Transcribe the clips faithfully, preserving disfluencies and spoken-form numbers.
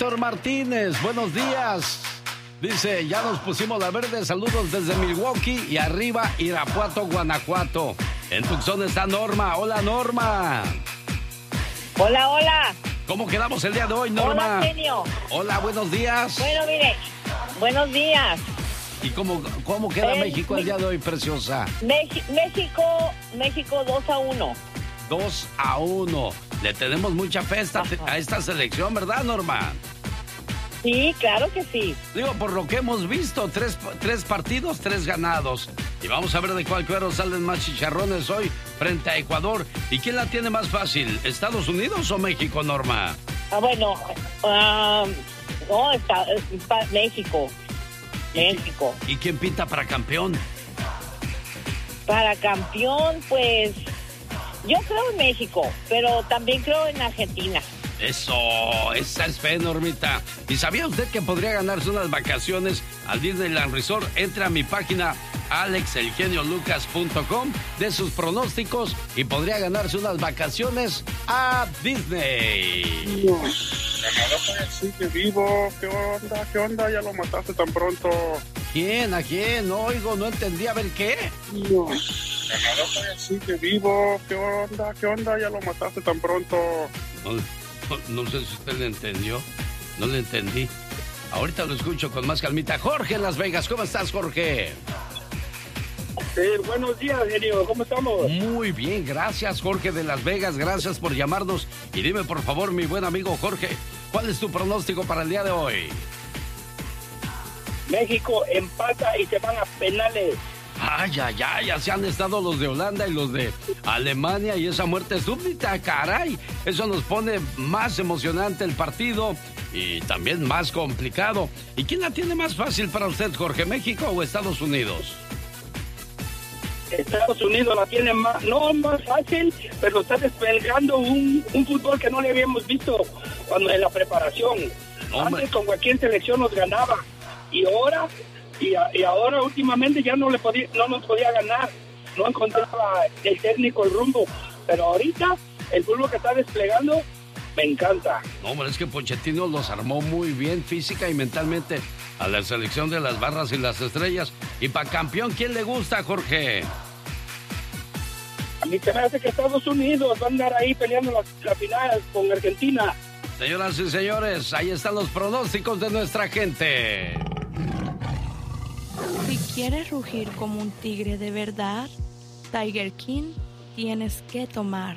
Víctor Martínez, buenos días. Dice, ya nos pusimos la verde, saludos desde Milwaukee y arriba Irapuato, Guanajuato. En Tucson está Norma. Hola, Norma. Hola, hola. ¿Cómo quedamos el día de hoy, Norma? Hola, genio. Hola, buenos días. Bueno, mire, buenos días. ¿Y cómo, cómo queda el, México el día de hoy, preciosa? México, México dos a uno. dos a uno. Le tenemos mucha fe a esta, a esta selección, ¿verdad, Norma? Sí, claro que sí. Digo, por lo que hemos visto, tres, tres partidos, tres ganados. Y vamos a ver de cuál cuero salen más chicharrones hoy frente a Ecuador. ¿Y quién la tiene más fácil, Estados Unidos o México, Norma? Ah, bueno, uh, no, está, está México. México. ¿Y quién pinta para campeón? Para campeón, pues, yo creo en México, pero también creo en Argentina. Eso, esa es fe, Normita. ¿Y sabía usted que podría ganarse unas vacaciones al Disneyland Resort? Entre a mi página alex el genio lucas punto com de sus pronósticos y podría ganarse unas vacaciones a Disney. No. Sigue vivo. ¿Qué onda? ¿Qué onda? Ya lo mataste tan pronto. ¿Quién? ¿A quién? No oigo, no entendí. A ver, ¿qué? No. Sigue vivo. ¿Qué onda? ¿Qué onda? Ya lo mataste tan pronto. No, no, no sé si usted le entendió. No le entendí. Ahorita lo escucho con más calmita. Jorge en Las Vegas. ¿Cómo estás, Jorge? Sí, buenos días, genio. ¿Cómo estamos? Muy bien, gracias, Jorge de Las Vegas. Gracias por llamarnos. Y dime, por favor, mi buen amigo Jorge, ¿cuál es tu pronóstico para el día de hoy? México empata y se van a penales. Ay, ay, ay, ya se han estado los de Holanda y los de Alemania y esa muerte súbita, caray. Eso nos pone más emocionante el partido y también más complicado. ¿Y quién la tiene más fácil para usted, Jorge, México o Estados Unidos? Estados Unidos la tiene más, no más fácil, pero está desplegando un, un fútbol que no le habíamos visto cuando en la preparación. No, antes con cualquier selección nos ganaba y ahora y, a, y ahora últimamente ya no le podía, no nos podía ganar, no encontraba el técnico el rumbo, pero ahorita el fútbol que está desplegando me encanta. No, hombre, es que Pochettino los armó muy bien física y mentalmente a la selección de las barras y las estrellas. Y para campeón, ¿quién le gusta, Jorge? A mí se me hace que Estados Unidos va a andar ahí peleando la, la final con Argentina. Señoras y señores, ahí están los pronósticos de nuestra gente. Si quieres rugir como un tigre de verdad, Tiger King tienes que tomar.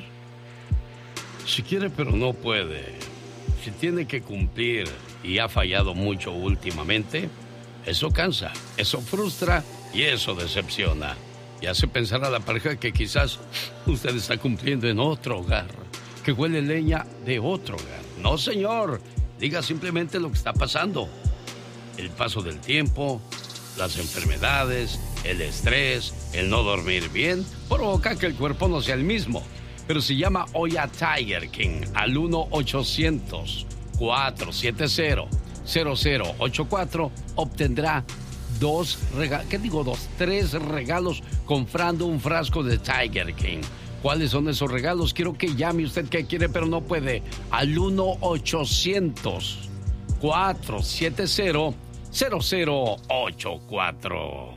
Si quiere pero no puede, si tiene que cumplir y ha fallado mucho últimamente, eso cansa, eso frustra y eso decepciona. Y hace pensar a la pareja que quizás usted está cumpliendo en otro hogar, que huele leña de otro hogar. No, señor, diga simplemente lo que está pasando. El paso del tiempo, las enfermedades, el estrés, el no dormir bien, provoca que el cuerpo no sea el mismo. Pero si llama hoy a Tiger King al uno ochocientos, cuatrocientos setenta, cero cero ocho cuatro, obtendrá dos regalos, ¿qué digo dos? Tres regalos comprando un frasco de Tiger King. ¿Cuáles son esos regalos? Quiero que llame usted que quiere pero no puede al uno ochocientos, cuatrocientos setenta, cero cero ocho cuatro.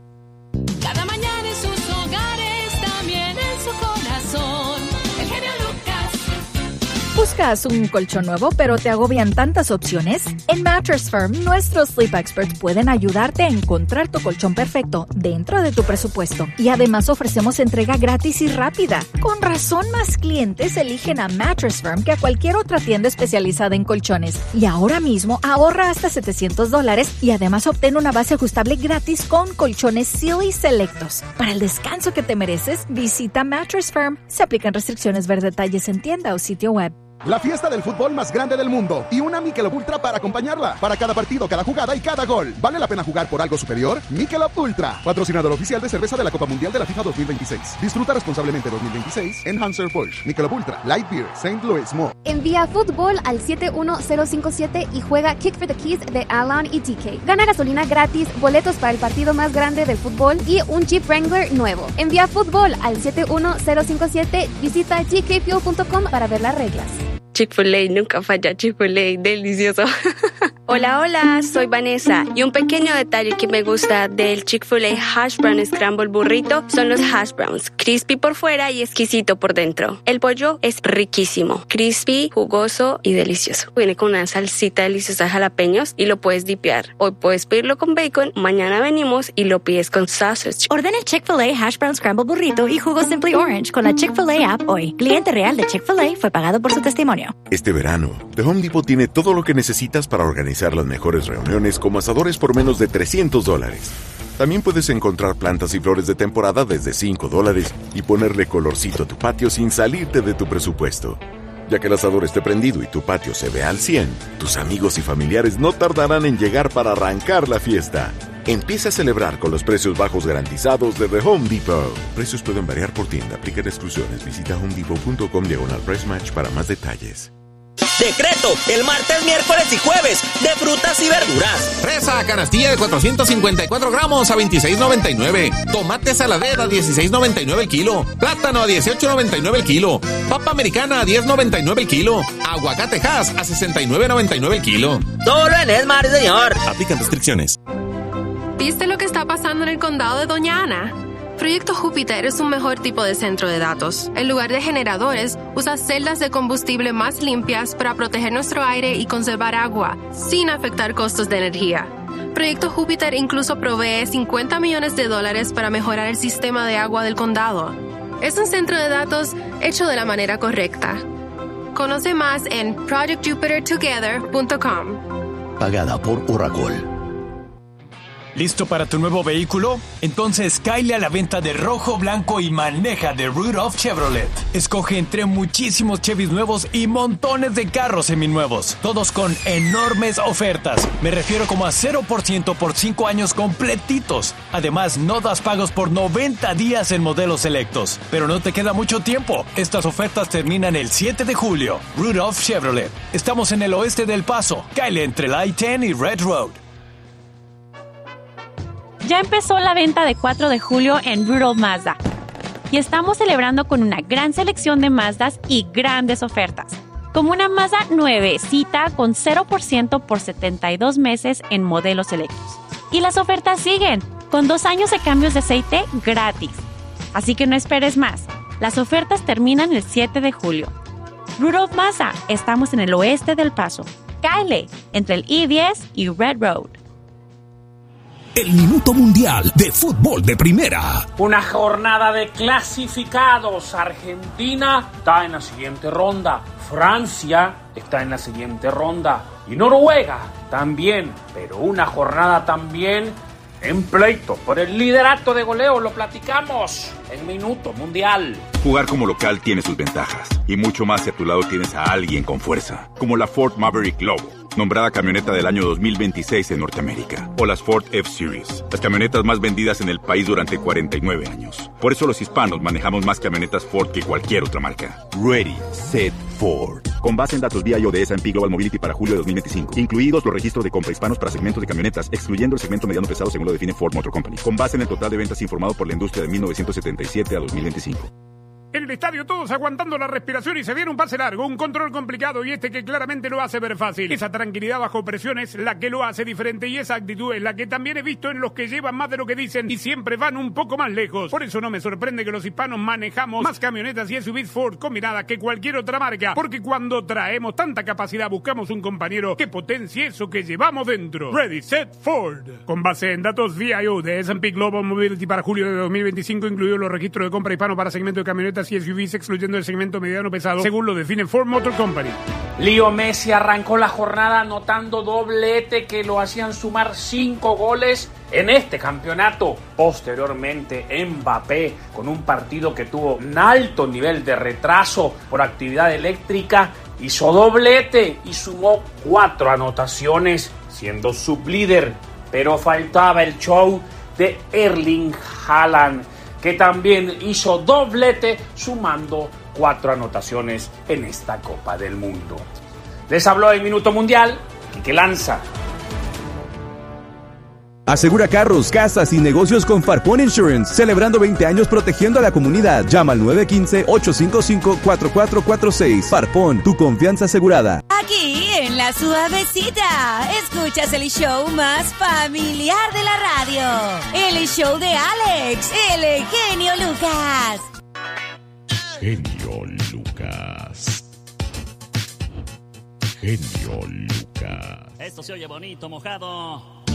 Cada mañana en sus hogares, también en su corazón. El genio Lucas. ¿Buscas un colchón nuevo pero te agobian tantas opciones? En Mattress Firm, nuestros Sleep Experts pueden ayudarte a encontrar tu colchón perfecto dentro de tu presupuesto. Y además ofrecemos entrega gratis y rápida. Con razón, más clientes eligen a Mattress Firm que a cualquier otra tienda especializada en colchones. Y ahora mismo ahorra hasta setecientos dólares y además obtén una base ajustable gratis con colchones Sealy selectos. Para el descanso que te mereces, visita Mattress Firm. Se aplican restricciones. Ver detalles en tienda o sitio web. La fiesta del fútbol más grande del mundo y una Michelob Ultra para acompañarla. Para cada partido, cada jugada y cada gol. ¿Vale la pena jugar por algo superior? Michelob Ultra, patrocinador oficial de cerveza de la Copa Mundial de la FIFA dos mil veintiséis. Disfruta responsablemente dos mil veintiséis en Anheuser-Busch. Michelob Ultra, Light Beer, Saint Louis Mall. Envía fútbol al siete uno cero cinco siete y juega Kick for the Keys de Alan y D K. Gana gasolina gratis, boletos para el partido más grande del fútbol y un Jeep Wrangler nuevo. Envía fútbol al siete uno cero cinco siete. Visita g k fuel punto com para ver las reglas. Chick-fil-A, nunca falla. Chick-fil-A, delicioso. Hola, hola, soy Vanessa. Y un pequeño detalle que me gusta del Chick-fil-A Hash Brown Scramble Burrito son los hash browns. Crispy por fuera y exquisito por dentro. El pollo es riquísimo. Crispy, jugoso y delicioso. Viene con una salsita deliciosa de jalapeños y lo puedes dipear. Hoy puedes pedirlo con bacon, mañana venimos y lo pides con sausage. Ordena el Chick-fil-A Hash Brown Scramble Burrito y jugo Simply Orange con la Chick-fil-A app hoy. Cliente real de Chick-fil-A fue pagado por su testimonio. Este verano, The Home Depot tiene todo lo que necesitas para organizar las mejores reuniones como asadores por menos de trescientos dólares. También puedes encontrar plantas y flores de temporada desde cinco dólares y ponerle colorcito a tu patio sin salirte de tu presupuesto. Ya que el asador esté prendido y tu patio se ve al cien, tus amigos y familiares no tardarán en llegar para arrancar la fiesta. Empieza a celebrar con los precios bajos garantizados de The Home Depot. Precios pueden variar por tienda. Aplican exclusiones. Visita homedepot punto com diagonal price match para más detalles. Decreto, el martes, miércoles y jueves, de frutas y verduras. Fresa canastilla de cuatrocientos cincuenta y cuatro gramos a veintiséis noventa y nueve. Tomate saladera a dieciséis noventa y nueve el kilo. Plátano a dieciocho noventa y nueve el kilo. Papa americana a diez noventa y nueve el kilo. Aguacate Hass a sesenta y nueve noventa y nueve el kilo. Solo en Esmar, señor. Aplican restricciones. ¿Viste lo que está pasando en el condado de Doña Ana? Proyecto Júpiter es un mejor tipo de centro de datos. En lugar de generadores, usa celdas de combustible más limpias para proteger nuestro aire y conservar agua, sin afectar costos de energía. Proyecto Júpiter incluso provee cincuenta millones de dólares para mejorar el sistema de agua del condado. Es un centro de datos hecho de la manera correcta. Conoce más en project jupiter together punto com. Pagada por Oracle. ¿Listo para tu nuevo vehículo? Entonces cáele a la venta de rojo, blanco y maneja de Rudolph Chevrolet. Escoge entre muchísimos Chevys nuevos y montones de carros seminuevos, todos con enormes ofertas. Me refiero como a cero por ciento por cinco años completitos. Además, no das pagos por noventa días en modelos selectos. Pero no te queda mucho tiempo. Estas ofertas terminan el siete de julio. Rudolph Chevrolet. Estamos en el oeste del Paso. Cáele entre la I diez y Red Road. Ya empezó la venta de cuatro de julio en Rudolph Mazda. Y estamos celebrando con una gran selección de Mazdas y grandes ofertas. Como una Mazda nuevecita con cero por ciento por setenta y dos meses en modelos selectos. Y las ofertas siguen, con dos años de cambios de aceite gratis. Así que no esperes más. Las ofertas terminan el siete de julio. Rudolph Mazda, estamos en el oeste del Paso. Cáele, entre el I diez y Red Road. El Minuto Mundial de Fútbol de Primera. Una jornada de clasificados. Argentina está en la siguiente ronda. Francia está en la siguiente ronda. Y Noruega también. Pero una jornada también en pleito por el liderato de goleo. Lo platicamos en Minuto Mundial. Jugar como local tiene sus ventajas. Y mucho más si a tu lado tienes a alguien con fuerza. Como la Ford Maverick Lobo, nombrada camioneta del año dos mil veintiséis en Norteamérica. O las Ford F-Series, las camionetas más vendidas en el país durante cuarenta y nueve años. Por eso los hispanos manejamos más camionetas Ford que cualquier otra marca. Ready, Set, Ford. Con base en datos V I O de S and P Global Mobility para julio de dos mil veinticinco. Incluidos los registros de compra hispanos para segmentos de camionetas, excluyendo el segmento mediano pesado según lo define Ford Motor Company. Con base en el total de ventas informado por la industria de mil novecientos setenta y siete a dos mil veinticinco. En el estadio todos aguantando la respiración y se viene un pase largo, un control complicado y este que claramente lo hace ver fácil. Esa tranquilidad bajo presión es la que lo hace diferente y esa actitud es la que también he visto en los que llevan más de lo que dicen y siempre van un poco más lejos. Por eso no me sorprende que los hispanos manejamos más camionetas y S U Vs Ford combinadas que cualquier otra marca, porque cuando traemos tanta capacidad buscamos un compañero que potencie eso que llevamos dentro. Ready, Set, Ford. Con base en datos V I O de S and P Global Mobility para julio de dos mil veinticinco, incluidos los registros de compra hispano para segmento de camionetas y S U Vs, excluyendo el segmento mediano pesado, según lo define Ford Motor Company. Leo Messi arrancó la jornada anotando doblete que lo hacían sumar cinco goles en este campeonato. Posteriormente, Mbappé, con un partido que tuvo un alto nivel de retraso por actividad eléctrica, hizo doblete y sumó cuatro anotaciones, siendo sublíder. Pero faltaba el show de Erling Haaland, que también hizo doblete sumando cuatro anotaciones en esta Copa del Mundo. Les habló el Minuto Mundial, Quique Lanza. Asegura carros, casas y negocios con Farpón Insurance, celebrando veinte años protegiendo a la comunidad. Llama al nueve uno cinco, ocho cinco cinco, cuatro cuatro cuatro seis. Farpón, tu confianza asegurada. Aquí en La Suavecita, escuchas el show más familiar de la radio. El show de Alex, el genio Lucas. Genio Lucas. Genio Lucas. Esto se oye bonito, mojado.